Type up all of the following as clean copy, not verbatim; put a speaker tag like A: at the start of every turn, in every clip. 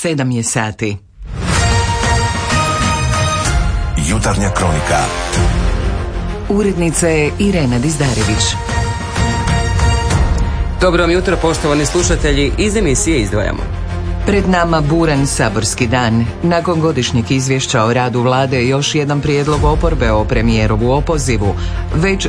A: 7 je sati.
B: Jutarnja kronika.
A: Urednica je Irena Dizdarević.
C: Dobro vam jutro, poštovani slušatelji, iz emisije izdvajamo.
A: Pred nama buran saborski dan. Nakon godišnjeg izvješća o radu vlade još jedan prijedlog oporbe o premijerovu opozivu, već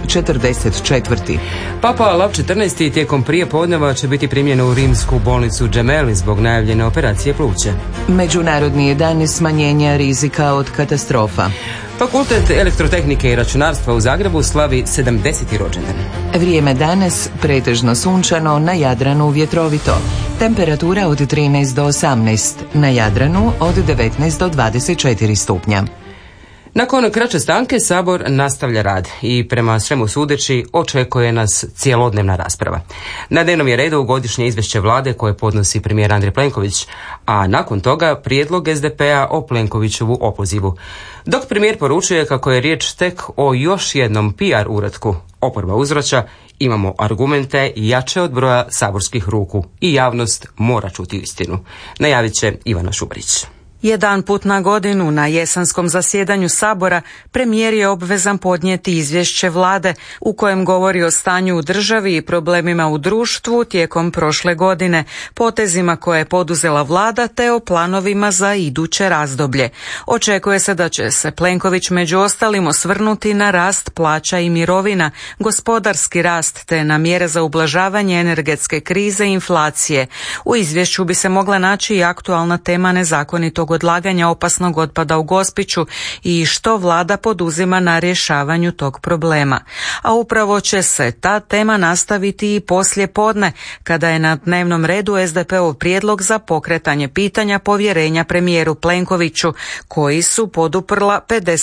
A: 44.
C: Papa Lav XIV tijekom prijepodneva će biti primljen u rimsku bolnicu Gemelli zbog najavljene operacije pluća.
A: Međunarodni je dan smanjenja rizika od katastrofa.
C: Fakultet elektrotehnike i računarstva u Zagrebu slavi 70. rođendan.
A: Vrijeme danas pretežno sunčano, na Jadranu vjetrovito. Temperatura od 13 do 18, na Jadranu od 19 do 24 stupnja.
C: Nakon kraće stanke Sabor nastavlja rad i prema svemu sudeći očekuje nas cjelodnevna rasprava. Na dnevnom je redu godišnje izvješće vlade koje podnosi premijer Andrej Plenković, a nakon toga prijedlog SDP-a o Plenkovićevu opozivu. Dok premijer poručuje kako je riječ tek o još jednom PR uratku, oporba uzvraća, imamo argumente jače od broja saborskih ruku i javnost mora čuti istinu. Najavit će Ivana Šubarić.
D: Jedan put na godinu na jesenskom zasjedanju Sabora premijer je obvezan podnijeti izvješće vlade u kojem govori o stanju u državi i problemima u društvu tijekom prošle godine, potezima koje je poduzela vlada te o planovima za iduće razdoblje. Očekuje se da će se Plenković među ostalim osvrnuti na rast plaća i mirovina, gospodarski rast te na mjere za ublažavanje energetske krize i inflacije. U izvješću bi se mogla naći i aktualna tema nezakonitog odlaganja opasnog otpada u Gospiću i što vlada poduzima na rješavanju tog problema. A upravo će se ta tema nastaviti i poslije podne, kada je na dnevnom redu SDP-ov prijedlog za pokretanje pitanja povjerenja premijeru Plenkoviću, koji su poduprla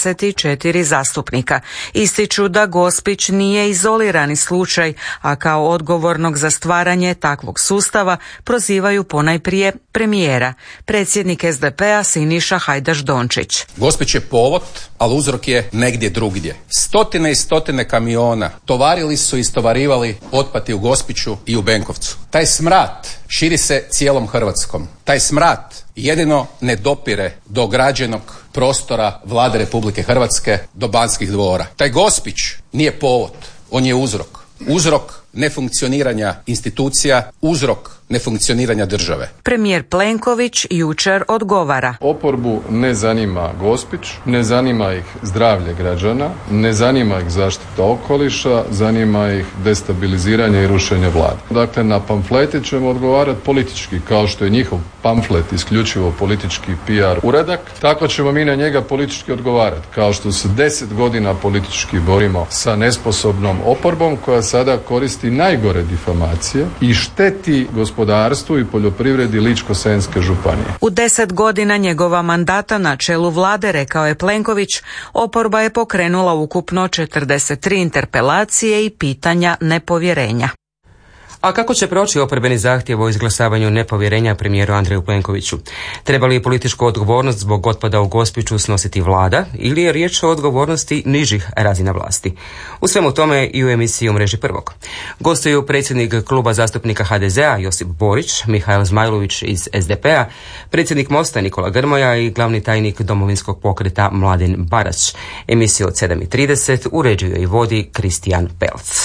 D: 54 zastupnika. Ističu da Gospić nije izolirani slučaj, a kao odgovornog za stvaranje takvog sustava prozivaju ponajprije premijera. Predsjednik SDP-a Siniša Hajdaš Dončić.
E: Gospić je povod, ali uzrok je negdje drugdje. Stotine i stotine kamiona tovarili su i istovarivali otpad i u Gospiću i u Benkovcu. Taj smrad širi se cijelom Hrvatskom. Taj smrad jedino ne dopire do građenog prostora Vlade Republike Hrvatske, do Banskih dvora. Taj Gospić nije povod, on je uzrok. Uzrok nefunkcioniranja institucija, uzrok nefunkcioniranja države.
D: Premijer Plenković jučer odgovara.
F: Oporbu ne zanima Gospić, ne zanima ih zdravlje građana, ne zanima ih zaštita okoliša, zanima ih destabiliziranje i rušenje vlade. Dakle, na pamflete ćemo odgovarati politički, kao što je njihov pamflet isključivo politički PR uradak, tako ćemo mi na njega politički odgovarati, kao što se 10 godina politički borimo sa nesposobnom oporbom koja sada koristi najgore difamacije i šteti gospodarstvu i poljoprivredi Ličko-senjske županije.
D: U 10 godina njegova mandata na čelu vlade, rekao je Plenković, oporba je pokrenula ukupno 43 interpelacije i pitanja nepovjerenja.
C: A kako će proći oporbeni zahtjev o izglasavanju nepovjerenja premijeru Andreju Plenkoviću? Treba li političku odgovornost zbog otpada u Gospiću snositi vlada ili je riječ o odgovornosti nižih razina vlasti? U svemu tome i u emisiji U mreži prvog. Gostuju predsjednik kluba zastupnika HDZ-a Josip Borić, Mihael Zmajlović iz SDP-a, predsjednik Mosta Nikola Grmoja i glavni tajnik Domovinskog pokreta Mladen Barać. Emisiju od 7:30 uređuje i vodi Kristijan Pelc.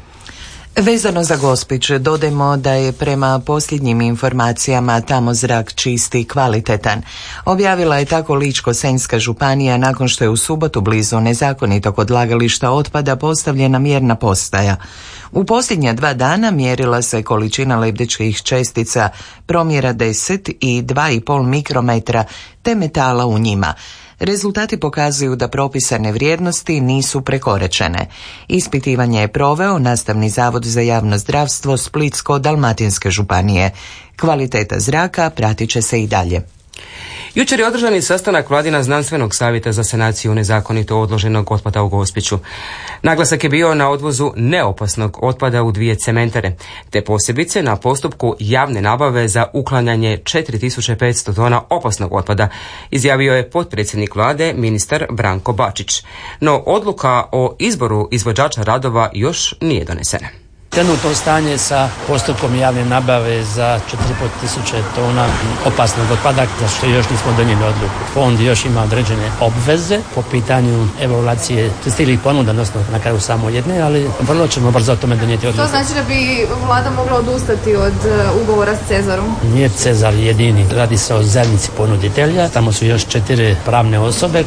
A: Vezano za Gospić, dodajmo da je prema posljednjim informacijama tamo zrak čist i kvalitetan. Objavila je tako Ličko-senjska županija nakon što je u subotu blizu nezakonitog odlagališta otpada postavljena mjerna postaja. U posljednja 2 dana mjerila se količina lebdećih čestica promjera 10 i 2,5 mikrometra te metala u njima. Rezultati pokazuju da propisane vrijednosti nisu prekoračene. Ispitivanje je proveo Nastavni zavod za javno zdravstvo Splitsko-dalmatinske županije. Kvaliteta zraka pratit će se i dalje.
C: Jučer je održani sastanak Vladina znanstvenog savjeta za sanaciju nezakonito odloženog otpada u Gospiću. Naglasak je bio na odvozu neopasnog otpada u 2 cementare, te posebice na postupku javne nabave za uklanjanje 4500 tona opasnog otpada, izjavio je potpredsjednik vlade ministar Branko Bačić. No odluka o izboru izvođača radova još nije donesena.
G: Trenutno stanje sa postupkom javne nabave za 4.500 tona opasnog otpada, za što još nismo donijeli odluku. Fond još ima određene obveze po pitanju evaluacije stilih ponuda, odnosno na kraju samo jedne, ali vrlo ćemo brzo o tome donijeti odluku.
H: To znači da bi vlada mogla odustati od ugovora s Cezarom?
G: Nije Cezar jedini, radi se o zajednici ponuditelja, tamo su još 4 pravne osobe.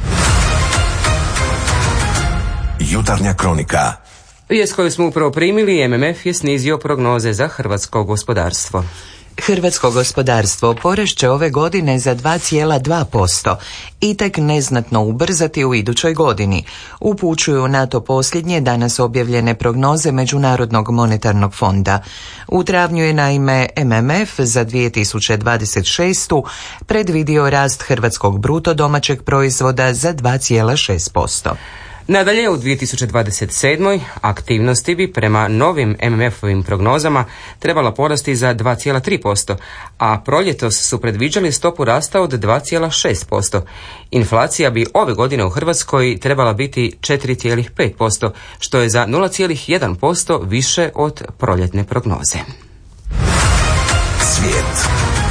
B: Jutarnja kronika.
C: Vijest koju smo upravo primili, MMF je snizio prognoze za hrvatsko gospodarstvo.
A: Hrvatsko gospodarstvo porešće ove godine za 2,2% i tek neznatno ubrzati u idućoj godini. Upućuju na to posljednje danas objavljene prognoze Međunarodnog monetarnog fonda. U travnju je naime MMF za 2026. predvidio rast hrvatskog bruto domaćeg proizvoda za 2,6%.
C: Nadalje, u 2027. aktivnosti bi prema novim MMF-ovim prognozama trebala porasti za 2,3%, a proljetos su predviđali stopu rasta od 2,6%. Inflacija bi ove godine u Hrvatskoj trebala biti 4,5%, što je za 0,1% više od proljetne prognoze.
B: Svijet.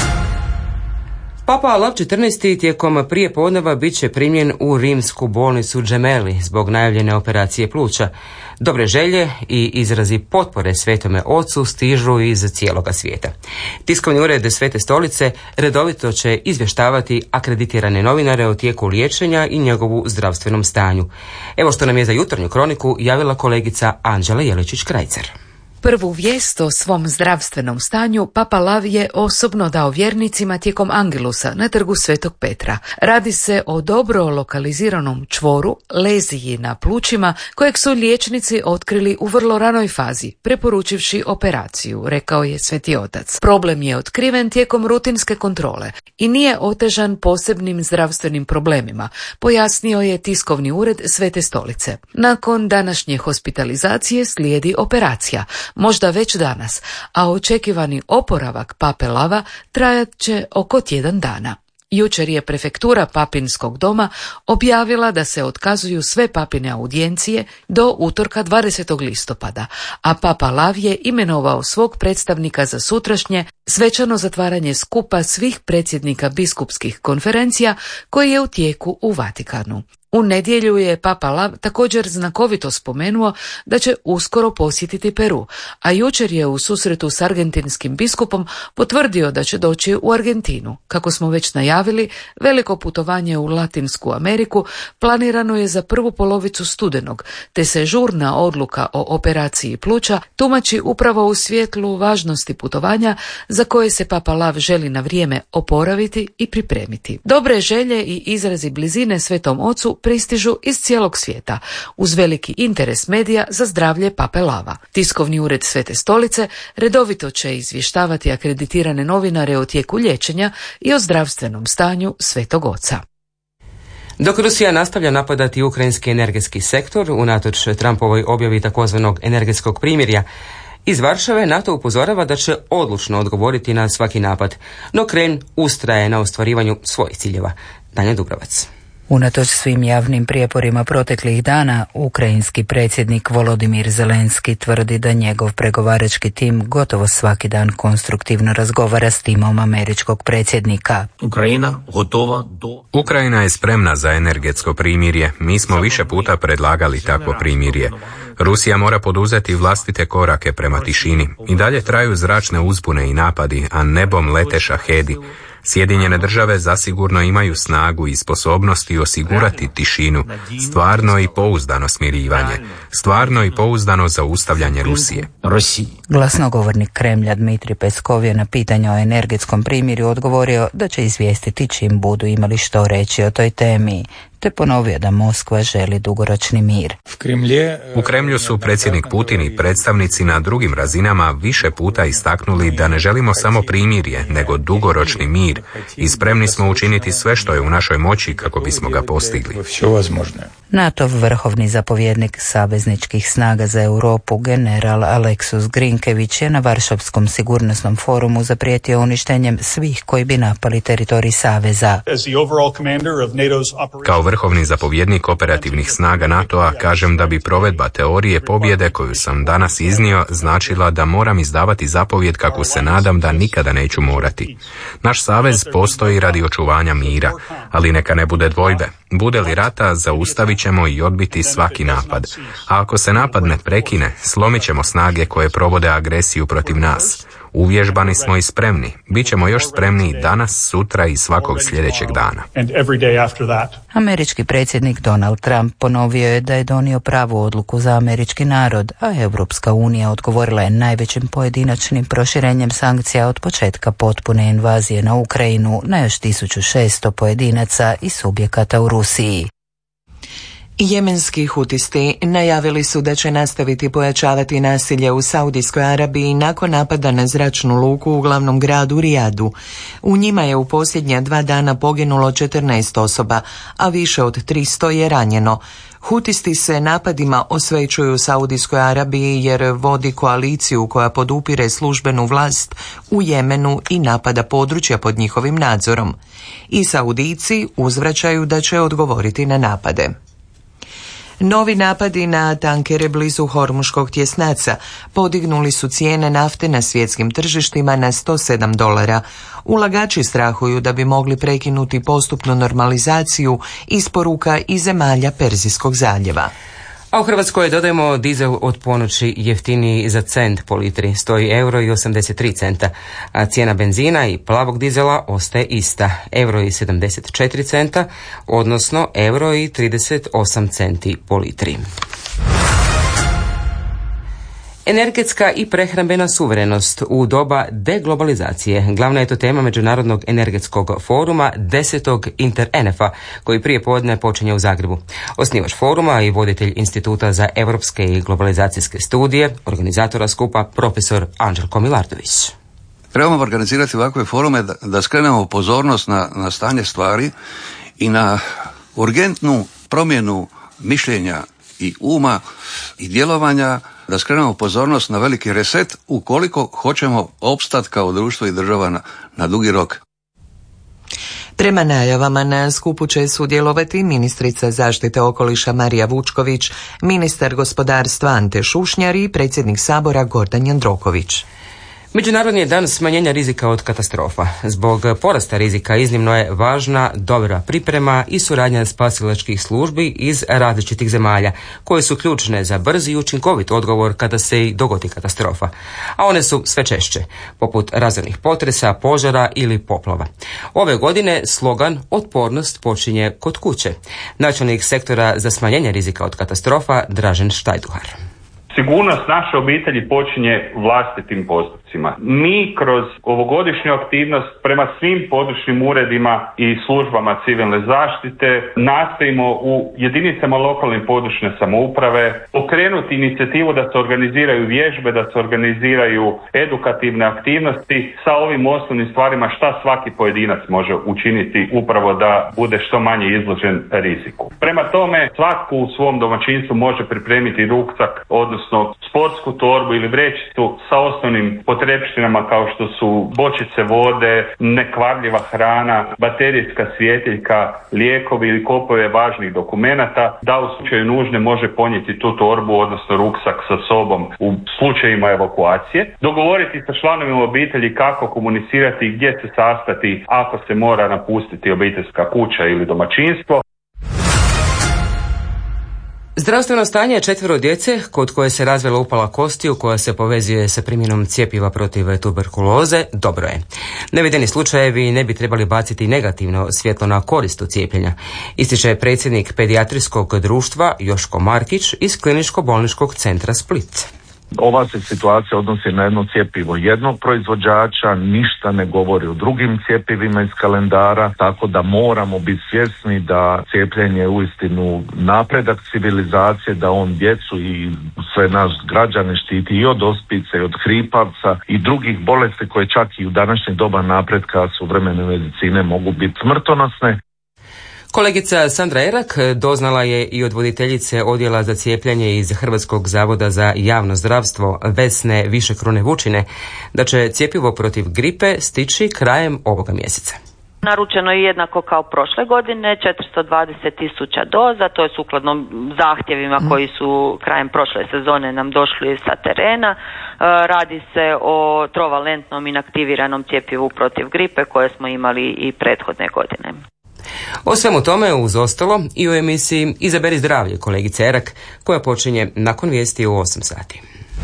C: Papa Lav XIV tijekom prijepodneva bit će primljen u rimsku bolnicu Gemelli zbog najavljene operacije pluća. Dobre želje i izrazi potpore Svetome Ocu stižu iz cijeloga svijeta. Tiskovni ured Svete Stolice redovito će izvještavati akreditirane novinare o tijeku liječenja i njegovu zdravstvenom stanju. Evo što nam je za jutarnju kroniku javila kolegica Anđela Jeličić-Krajcar.
I: Prvu vijest o svom zdravstvenom stanju Papa Lav je osobno dao vjernicima tijekom Angelusa na trgu Svetog Petra. Radi se o dobro lokaliziranom čvoru, leziji na plućima, kojeg su liječnici otkrili u vrlo ranoj fazi, preporučivši operaciju, rekao je Sveti Otac. Problem je otkriven tijekom rutinske kontrole i nije otežan posebnim zdravstvenim problemima, pojasnio je tiskovni ured Svete Stolice. Nakon današnje hospitalizacije slijedi operacija, možda već danas, a očekivani oporavak Pape Lava trajat će oko tjedan dana. Jučer je prefektura Papinskog doma objavila da se otkazuju sve papine audijencije do utorka 20. listopada, a Papa Lav je imenovao svog predstavnika za sutrašnje svečano zatvaranje skupa svih predsjednika biskupskih konferencija koji je u tijeku u Vatikanu. U nedjelju je Papa Lav također znakovito spomenuo da će uskoro posjetiti Peru, a jučer je u susretu s argentinskim biskupom potvrdio da će doći u Argentinu. Kako smo već najavili, veliko putovanje u Latinsku Ameriku planirano je za prvu polovicu studenog, te se žurna odluka o operaciji pluća tumači upravo u svjetlu važnosti putovanja za koje se Papa Lav želi na vrijeme oporaviti i pripremiti. Dobre želje i izrazi blizine Svetom Ocu pristižu iz cijelog svijeta, uz veliki interes medija za zdravlje Pape Lava. Tiskovni ured Svete Stolice redovito će izvještavati akreditirane novinare o tijeku liječenja i o zdravstvenom stanju Svetog Oca.
C: Dok Rusija nastavlja napadati ukrajinski energetski sektor, unatoč Trumpovoj objavi takozvanog energetskog primirja, iz Varšave NATO upozorava da će odlučno odgovoriti na svaki napad, no Kremlj ustraje na ostvarivanju svojih ciljeva. Danja Dubrovac.
J: Unatoč svim javnim prijeporima proteklih dana, ukrajinski predsjednik Volodimir Zelenski tvrdi da njegov pregovarački tim gotovo svaki dan konstruktivno razgovara s timom američkog predsjednika.
K: Ukrajina je spremna za energetsko primirje. Mi smo više puta predlagali takvo primirje. Rusija mora poduzeti vlastite korake prema tišini. I dalje traju zračne uzbune i napadi, a nebom lete šahedi. Sjedinjene države zasigurno imaju snagu i sposobnosti osigurati tišinu, stvarno i pouzdano smirivanje, stvarno i pouzdano zaustavljanje Rusije.
J: Glasnogovornik Kremlja Dmitrij Peskov je na pitanje o energetskom primirju odgovorio da će izvijestiti čim budu imali što reći o toj temi, te ponovio da Moskva želi dugoročni mir.
K: U Kremlju su predsjednik Putin i predstavnici na drugim razinama više puta istaknuli da ne želimo samo primirje, nego dugoročni mir i spremni smo učiniti sve što je u našoj moći kako bismo ga postigli.
J: NATO vrhovni zapovjednik savezničkih snaga za Europu general Aleksus Grinkević je na Varšavskom sigurnosnom forumu zaprijetio uništenjem svih koji bi napali teritorij saveza.
K: Kao vrhovni zapovjednik operativnih snaga NATO-a kažem da bi provedba teorije pobjede koju sam danas iznio značila da moram izdavati zapovjed kako se nadam da nikada neću morati. Naš savez postoji radi očuvanja mira, ali neka ne bude dvojbe. Bude li rata, zaustavit ćemo i odbiti svaki napad. A ako se napad ne prekine, slomit ćemo snage koje provode agresiju protiv nas. Uvježbani smo i spremni. Bićemo još spremniji danas, sutra i svakog sljedećeg dana.
J: Američki predsjednik Donald Trump ponovio je da je donio pravu odluku za američki narod, a Europska unija odgovorila je najvećim pojedinačnim proširenjem sankcija od početka potpune invazije na Ukrajinu na još 1600 pojedinaca i subjekata u Rusiji.
A: Jemenski hutisti najavili su da će nastaviti pojačavati nasilje u Saudijskoj Arabiji nakon napada na zračnu luku u glavnom gradu Rijadu. U njima je u posljednja 2 dana poginulo 14 osoba, a više od 300 je ranjeno. Hutisti se napadima osvećuju Saudijskoj Arabiji jer vodi koaliciju koja podupire službenu vlast u Jemenu i napada područja pod njihovim nadzorom. I Saudijci uzvraćaju da će odgovoriti na napade. Novi napadi na tankere blizu Hormuškog tjesnaca podignuli su cijene nafte na svjetskim tržištima na $107. Ulagači strahuju da bi mogli prekinuti postupnu normalizaciju isporuka iz zemalja Perzijskog zaljeva.
C: A u Hrvatskoj dodajemo dizel od ponoći jeftiniji za cent po litri, stoji €1,83, a cijena benzina i plavog dizela ostaje ista, €1,74, odnosno €1,38 po litri. Energetska i prehrambena suverenost u doba deglobalizacije. Glavna je to tema Međunarodnog energetskog foruma 10. Inter-ENEF-a, koji prije podne počinje u Zagrebu. Osnivač foruma i voditelj Instituta za europske i globalizacijske studije, organizatora skupa, profesor Anđelko Milardović.
L: Trebamo organizirati ovakve forume da skrenemo pozornost na stanje stvari i na urgentnu promjenu mišljenja i uma i djelovanja, da skrenemo pozornost na veliki reset ukoliko hoćemo opstati kao društvo i država na dugi rok.
A: Prema najavama na skupu će sudjelovati ministrica zaštite okoliša Marija Vučković, ministar gospodarstva Ante Šušnjar i predsjednik Sabora Gordan Jandroković.
C: Međunarodni je dan smanjenja rizika od katastrofa. Zbog porasta rizika iznimno je važna dobra priprema i suradnja spasilačkih službi iz različitih zemalja, koje su ključne za brzi i učinkovit odgovor kada se i dogodi katastrofa. A one su sve češće, poput razornih potresa, požara ili poplava. Ove godine slogan Otpornost počinje kod kuće. Načelnik sektora za smanjenje rizika od katastrofa Dražen Štajduhar.
M: Sigurnost naše obitelji počinje vlastitim postupcima. Mi kroz ovogodišnju aktivnost prema svim područnim uredima i službama civilne zaštite nastojimo u jedinicama lokalne i područne samouprave pokrenuti inicijativu da se organiziraju vježbe, da se organiziraju edukativne aktivnosti sa ovim osnovnim stvarima šta svaki pojedinac može učiniti upravo da bude što manje izložen riziku. Prema tome, svatko u svom domaćinstvu može pripremiti ruksak, odnosno sportsku torbu ili vrećicu sa osnovnim potrepštinama kao što su bočice vode, nekvarljiva hrana, baterijska svjetiljka, lijekovi ili kopove važnih dokumenata, da u slučaju nužne može ponijeti tu torbu, odnosno ruksak sa sobom u slučajima evakuacije. Dogovoriti sa članovima obitelji kako komunicirati i gdje se sastati ako se mora napustiti obiteljska kuća ili domaćinstvo.
C: Zdravstveno stanje 4 djece kod koje se razvila upala kostiju koja se povezuje sa primjenom cjepiva protiv tuberkuloze dobro je. Navedeni slučajevi ne bi trebali baciti negativno svjetlo na korist od cijepljenja, ističe predsjednik pedijatrijskog društva Joško Markić iz Kliničko-bolničkog centra Split.
N: Ova se situacija odnosi na jedno cjepivo jednog proizvođača, ništa ne govori o drugim cjepivima iz kalendara, tako da moramo biti svjesni da cijepljenje je uistinu napredak civilizacije, da on djecu i sve nas građane štiti i od ospice, i od hripavca i drugih bolesti koje čak i u današnje doba napretka suvremene medicine mogu biti smrtonosne.
C: Kolegica Sandra Erak doznala je i od voditeljice odjela za cijepljenje iz Hrvatskog zavoda za javno zdravstvo Vesne Višekrune Vučine da će cjepivo protiv gripe stići krajem ovoga mjeseca.
O: Naručeno je jednako kao prošle godine 420.000 doza, to je sukladno zahtjevima koji su krajem prošle sezone nam došli sa terena. Radi se o trovalentnom inaktiviranom cjepivu protiv gripe koje smo imali i prethodne godine.
C: O svemu tome uz ostalo i u emisiji Izaberi zdravlje kolegice Erak koja počinje nakon vijesti u 8 sati.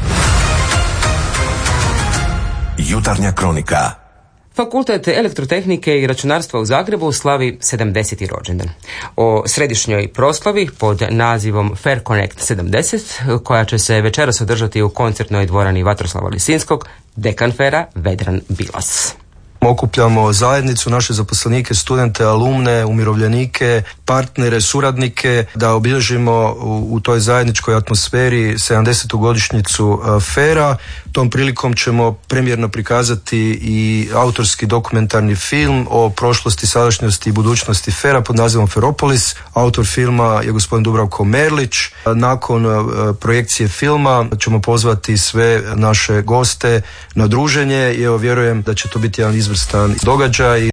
B: Jutarnja kronika.
C: Fakultet elektrotehnike i računarstva u Zagrebu slavi 70. rođendan. O središnjoj proslavi pod nazivom Fair Connect 70, koja će se večeras održati u koncertnoj dvorani Vatroslava Lisinskog, dekan Fera Vedran Bilas.
P: Okupljamo zajednicu, naše zaposlenike, studente, alumne, umirovljenike, partnere, suradnike, da obilježimo u toj zajedničkoj atmosferi 70. godišnjicu FER-a. Tom prilikom ćemo premijerno prikazati i autorski dokumentarni film o prošlosti, sadašnjosti i budućnosti FER-a pod nazivom Feropolis. Autor filma je gospodin Dubravko Merlić. Nakon projekcije filma ćemo pozvati sve naše goste na druženje i evo vjerujem da će to biti jedan izvrstan događaj.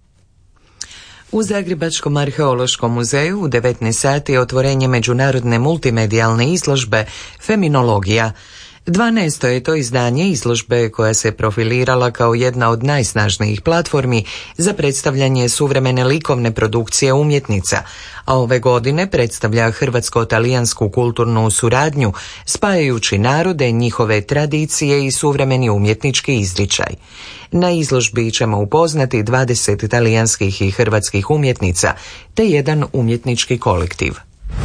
A: U Zagrebačkom arheološkom muzeju u 19 sati je otvorenje međunarodne multimedijalne izložbe Feminologija. 12. je to izdanje izložbe koja se profilirala kao jedna od najsnažnijih platformi za predstavljanje suvremene likovne produkcije umjetnica, a ove godine predstavlja hrvatsko-talijansku kulturnu suradnju, spajajući narode, njihove tradicije i suvremeni umjetnički izričaj. Na izložbi ćemo upoznati 20 talijanskih i hrvatskih umjetnica, te jedan umjetnički kolektiv.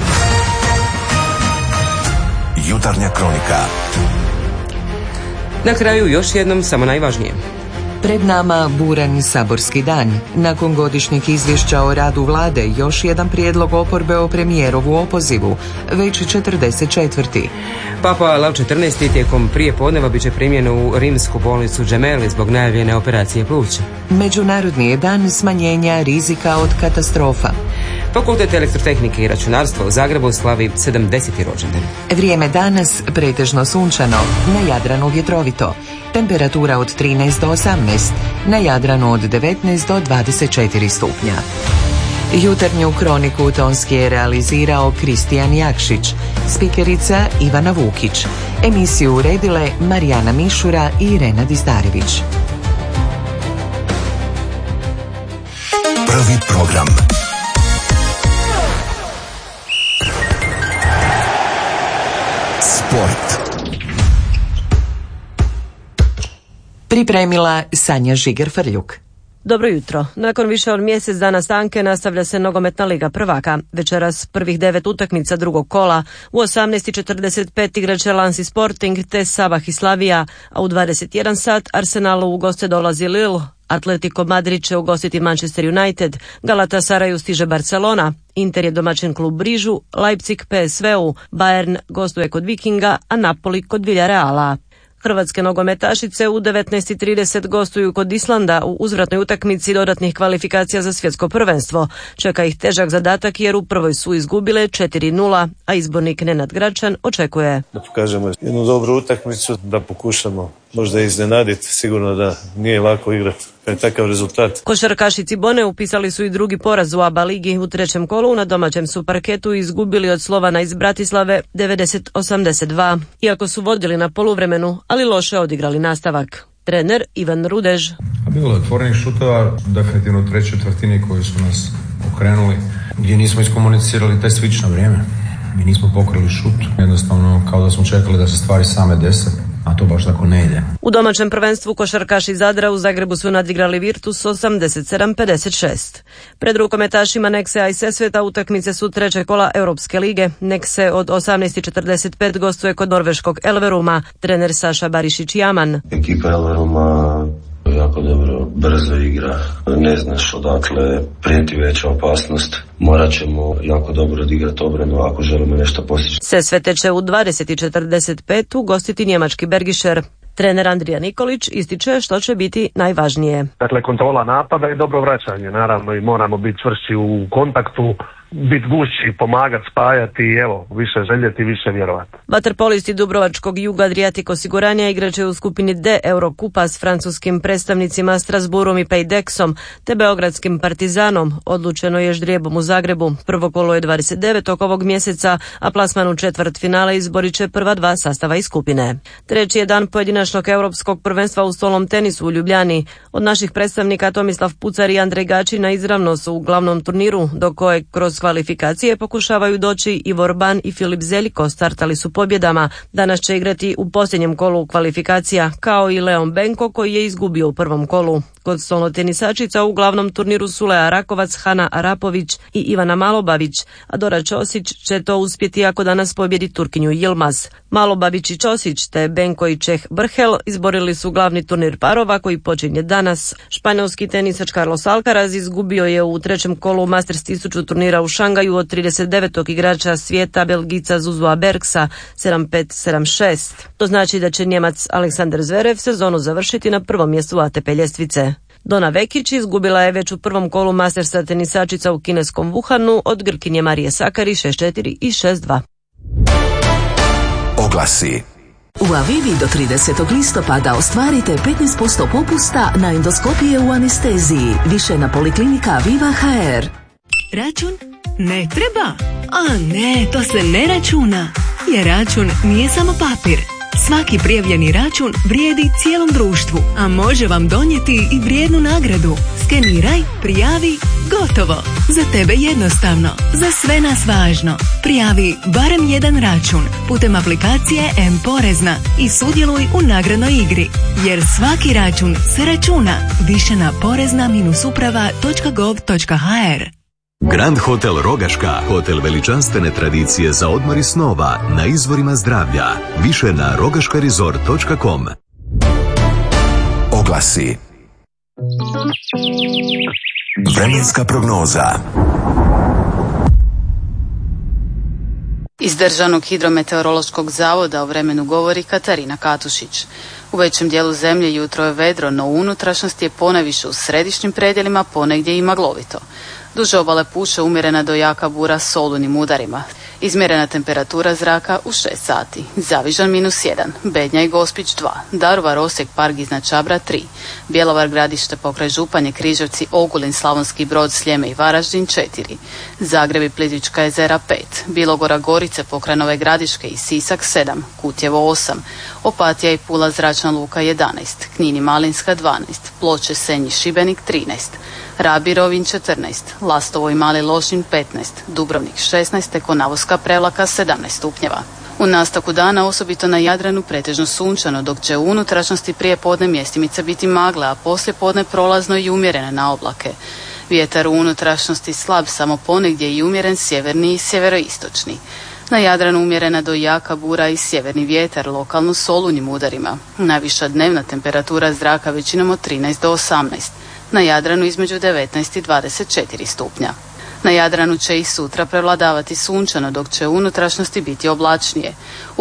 B: Jutarnja kronika.
C: Na kraju još jednom samo najvažnije.
A: Pred nama buran saborski dan. Nakon godišnjeg izvješća o radu vlade, još jedan prijedlog oporbe o premijerovu opozivu, već 44.
C: Papa Lav XIV tijekom prije podneva bit će primjen u rimsku bolnicu Gemelli zbog najavljene operacije pluća.
A: Međunarodni je dan smanjenja rizika od katastrofa.
C: Fakultet elektrotehnike i računarstva u Zagrebu slavi 70. rođendan.
A: Vrijeme danas pretežno sunčano, na Jadranu vjetrovito. Temperatura od 13 do 18, na Jadranu od 19 do 24 stupnja. Jutarnju kroniku tonski je realizirao Kristijan Jakšić, spikerica Ivana Vukić. Emisiju uredile Marijana Mišura i Irena Dizdarević.
B: Prvi program. Sport.
A: Pripremila Sanja Žiger-Frljuk.
Q: Dobro jutro. Nakon više od mjesec dana stanke nastavlja se nogometna liga prvaka. Večeras prvih 9 utakmica drugog kola. U 18:45 igraće Lansi Sporting te Sabah i Slavija, a u 21 sat Arsenalu u goste dolazi Lille, Atletico Madrid će ugostiti Manchester United, Galatasaraju stiže Barcelona, Inter je domaćin klub Brižu, Leipzig PSV-u, Bayern gostuje kod Vikinga, a Napoli kod Villareala. Hrvatske nogometašice u 19:30 gostuju kod Islanda u uzvratnoj utakmici dodatnih kvalifikacija za svjetsko prvenstvo. Čeka ih težak zadatak jer u prvoj su izgubile 4:0, a izbornik Nenad Gračan očekuje
R: da pokažemo jednu dobru utakmicu, da pokušamo možda iznenaditi. Sigurno da nije lako igrati kad je takav rezultat.
Q: Košarkaši Cibone upisali su i drugi poraz u ABA ligi u trećem kolu. Na domaćem su parketu izgubili od Slovana iz Bratislave 90-82, iako su vodili na poluvremenu, ali loše odigrali nastavak. Trener Ivan Rudež.
S: Bilo je otvorenih šutova, definitivno u trećoj četvrtini koji su nas okrenuli, gdje nismo iskomunicirali taj switch na vrijeme. Mi nismo pokrili šut, jednostavno kao da smo čekali da se stvari same dese, a to baš tako ne ide.
Q: U domaćem prvenstvu košarkaši Zadra u Zagrebu su nadigrali Virtus 87-56. Pred rukometašima Nexe i Sesveta utakmice su treće kola Europske lige. Nexe od 18:45 gostuje kod norveškog Elveruma. Trener Saša Barišić-Jaman.
T: Ekipa Elveruma jako dobro, brzo igra, ne znaš odakle prijeti veća opasnost. Morat ćemo jako dobro odigrati obranu ako želimo nešto postići.
Q: Sesvete će u 20:45 ugostiti njemački Bergischer. Trener Andrija Nikolić ističe što će biti najvažnije.
U: Dakle, kontrola napada i dobro vraćanje, naravno, i moramo biti čvršći u kontaktu, biti gušći, pomagati, spajati i evo, više željeti, više vjerovati.
Q: Vaterpolisti Dubrovačkog Juga Adriatic osiguranja igraće u skupini D Eurokupa s francuskim predstavnicima Strasbourom i Paydexom te beogradskim Partizanom. Odlučeno je ždrijebom u Zagrebu. Prvo kolo je 29. ovog mjeseca, a plasman u četvrtfinale izborit će prva dva sastava iz skupine. Treći je dan pojedinačnog europskog prvenstva u stolnom tenisu u Ljubljani. Od naših predstavnika Tomislav Pucar i Andrej Gačina izravno su u glavnom turniru, do kojeg kroz kvalifikacije pokušavaju doći Ivor Ban i Filip Zeljko, startali su pobjedama. Danas će igrati u posljednjem kolu kvalifikacija, kao i Leon Benko koji je izgubio u prvom kolu. Kod stolnotenisačica u glavnom turniru su Lea Rakovac, Hana Arapović i Ivana Malobavić, a Dora Ćosić će to uspjeti ako danas pobjedi Turkinju Yilmaz. Malobavić i Ćosić te Benko i Čeh Brhel izborili su glavni turnir parova koji počinje danas. Španjolski tenisač Carlos Alcaraz izgubio je u trećem kolu Masters 1000 turnira u Šangaju od 39. igrača svijeta Belgica Zuzua Bergsa 7-5-7-6. To znači da će Njemac Aleksander Zverev sezonu završiti na prvom mjestu ATP ljestvice. Dona Vekić izgubila je već u prvom kolu Mastersa tenisačica u kineskom Wuhanu od Grkinje Marije Sakari 6-4 i 6-2.
B: Oglasi.
V: U Avivi do 30. listopada ostvarite 15% popusta na endoskopije u anesteziji. Više na Poliklinika Aviva HR.
W: Račun? Ne treba. A ne, to se ne računa. Jer račun nije samo papir. Svaki prijavljeni račun vrijedi cijelom društvu, a može vam donijeti i vrijednu nagradu. Skeniraj, prijavi, gotovo. Za tebe jednostavno, za sve nas važno. Prijavi barem jedan račun putem aplikacije M-Porezna i sudjeluj u nagradnoj igri. Jer svaki račun se računa. Više na porezna-uprava.gov.hr.
X: Grand Hotel Rogaška, hotel veličanstvene tradicije za odmor i snova na izvorima zdravlja. Više na rogaškaresort.com.
B: Oglasi. Vremenska prognoza.
Y: Iz Državnog hidrometeorološkog zavoda o vremenu govori Katarina Katušić. U većem dijelu zemlje jutro je vedro, no u unutrašnjosti je ponajviše u središnjim predjelima, ponegdje i maglovito. Duže obale puše umjerena do jaka bura s olujnim udarima. Izmjerena temperatura zraka u 6 sati. Zavižan -1, Bednja i Gospić 2, Daruvar, Osijek, Park iznad Čabra 3, Bjelovar, Gradište pokraj Županje, Križevci, Ogulin, Slavonski Brod, Sljeme i Varaždin 4, Zagreb i Plitvička jezera 5, Bilogora, Gorice pokraj Nove Gradiške i Sisak 7, Kutjevo 8, Opatija i Pula zračna luka 11, Knin i Malinska 12, Ploče, Senj i Šibenik 13, Rab i Rovinj 14, Lastovo i Mali Lošinj 15, Dubrovnik 16 te Konavoska Prevlaka 17 stupnjeva. U nastavku dana osobito na Jadranu pretežno sunčano, dok će u unutrašnjosti prije podne mjestimice biti magle, a poslije podne prolazno i umjerene na oblake. Vjetar u unutrašnjosti slab, samo ponegdje i umjeren sjeverni i sjeveroistočni. Na Jadranu umjerena do jaka bura i sjeverni vjetar, lokalno s olujnim udarima. Najviša dnevna temperatura zraka većinom od 13 do 18. Na Jadranu između 19 i 24 stupnja. Na Jadranu će i sutra prevladavati sunčano, dok će u unutrašnjosti biti oblačnije.